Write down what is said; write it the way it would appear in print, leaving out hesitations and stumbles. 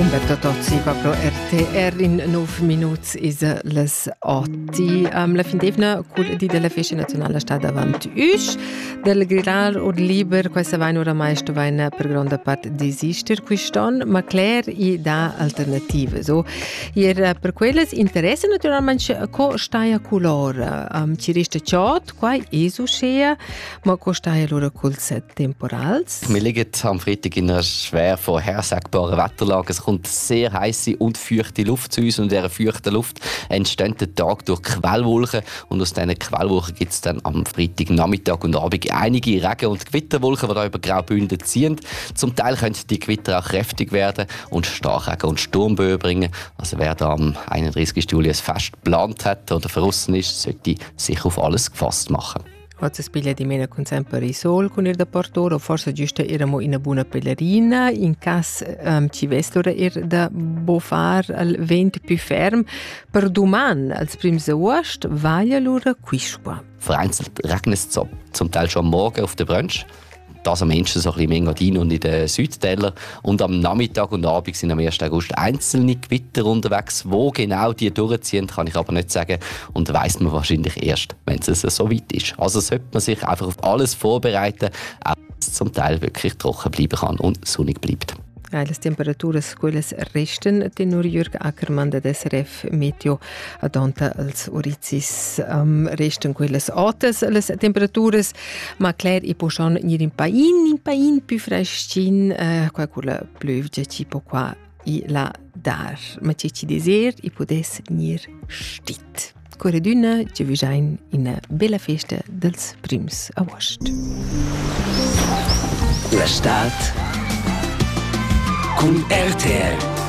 Umberto Tozzi, proprio RTR in 9 minuti is les 8. La fin d'evna, cul di della festa nazionale sta davanti us. Del grillar od liber, questa vain oramai sto vain per grande parte desister quiston, ma Claire i da alternative. So, per quelles interesse naturalmente co stai a color. Ci resta ciot, quai esu schea, ma co stai allora culs temporals. Wir liegen am Freitag in einer schwer vorhersagbaren Wetterlage. Es kommt sehr heiße und feuchte Luft zu uns und in dieser feuchten Luft entstehen der Tag durch Quellwolken und aus diesen Quellwolken gibt es dann am Freitagnachmittag und Abend einige Regen- und Gewitterwolken, die da über Graubünden ziehen. Zum Teil können die Gewitter auch kräftig werden und Starkregen und Sturmböen bringen. Also wer da am 31. Juli ein Fest geplant hat oder verrissen ist, sollte sich auf alles gefasst machen. Oggi spiglia di meno con sempre il sol con il da portoro, forse giusto eramo in una buona pellerina, in cas ci vestora da bofar al vento più ferm, per doman als prims August vai allora quisqua. Vereinzelt regnet es zum Teil schon am Morgen auf der Brunch. Das am Ende so ein bisschen in Engadin und in den Südtälern. Und am Nachmittag und Abend sind am 1. August einzelne Gewitter unterwegs. Wo genau die durchziehen, kann ich aber nicht sagen. Und weiss man wahrscheinlich erst, wenn es so weit ist. Also sollte man sich einfach auf alles vorbereiten, auch wenn es zum Teil wirklich trocken bleiben kann und sonnig bleibt. Le temperaturas quelles resten, tenor Jürg Ackermann da SRF Meteo adonta als orizis resten quelles altas les temperaturas, ma Claire i pochon nir in pain più freschin, qua quella pluvia ci po qua i la dar, ma ci deser i podes nir stit. Quore d'una ci visain in una bella festa dels prims agost. La stat con RTR.